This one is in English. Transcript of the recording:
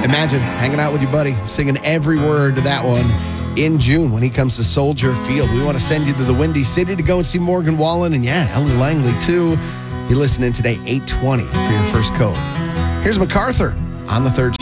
Imagine hanging out with your buddy, singing every word to that one in June when he comes to Soldier Field. We want to send you to the Windy City to go and see Morgan Wallen and, Ellen Langley, too. You're listening today, 8:20 for your first code. Here's MacArthur on the third.